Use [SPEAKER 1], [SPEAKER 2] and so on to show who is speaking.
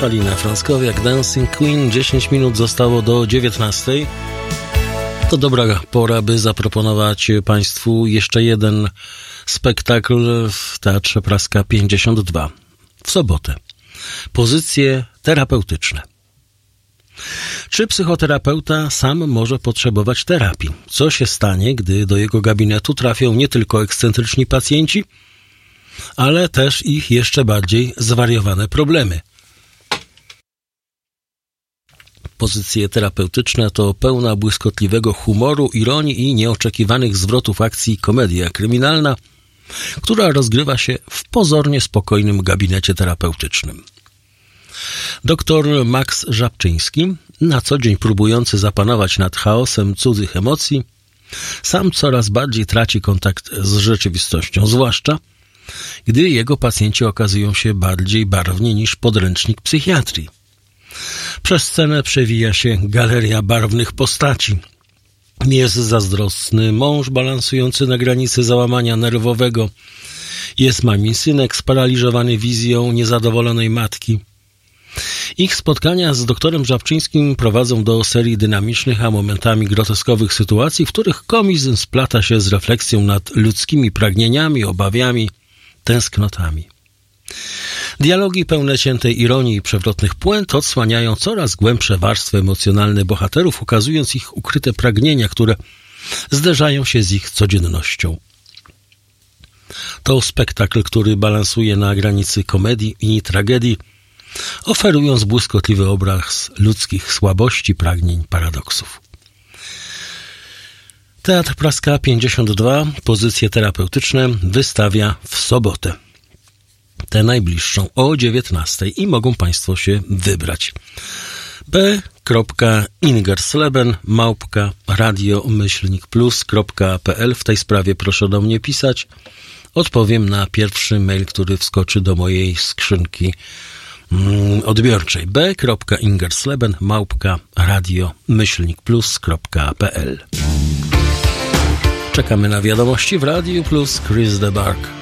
[SPEAKER 1] Halina Frąckowiak, Dancing Queen. 10 minut zostało do 19. To dobra pora, by zaproponować Państwu jeszcze jeden spektakl w Teatrze Praska 52. W sobotę. Pozycje terapeutyczne. Czy psychoterapeuta sam może potrzebować terapii? Co się stanie, gdy do jego gabinetu trafią nie tylko ekscentryczni pacjenci, ale też ich jeszcze bardziej zwariowane problemy? Pozycje terapeutyczne to pełna błyskotliwego humoru, ironii i nieoczekiwanych zwrotów akcji komedia kryminalna, która rozgrywa się w pozornie spokojnym gabinecie terapeutycznym. Doktor Max Żabczyński, na co dzień próbujący zapanować nad chaosem cudzych emocji, sam coraz bardziej traci kontakt z rzeczywistością, zwłaszcza gdy jego pacjenci okazują się bardziej barwni niż podręcznik psychiatrii. Przez scenę przewija się galeria barwnych postaci. Jest zazdrosny mąż balansujący na granicy załamania nerwowego. Jest mamin synek sparaliżowany wizją niezadowolonej matki. Ich spotkania z doktorem Żabczyńskim prowadzą do serii dynamicznych, a momentami groteskowych sytuacji, w których komizm splata się z refleksją nad ludzkimi pragnieniami, obawami, tęsknotami. Dialogi pełne ciętej ironii i przewrotnych puent odsłaniają coraz głębsze warstwy emocjonalne bohaterów, ukazując ich ukryte pragnienia, które zderzają się z ich codziennością. To spektakl, który balansuje na granicy komedii i tragedii, oferując błyskotliwy obraz ludzkich słabości, pragnień, paradoksów. Teatr Praska 52, pozycje terapeutyczne, wystawia w sobotę. Tę najbliższą o 19 i mogą Państwo się wybrać. b.ingersleben@radio-plus.pl. W tej sprawie proszę do mnie pisać. Odpowiem na pierwszy mail, który wskoczy do mojej skrzynki odbiorczej. b.ingersleben@radio-plus.pl. Czekamy na wiadomości w Radiu Plus. Chris de Bark.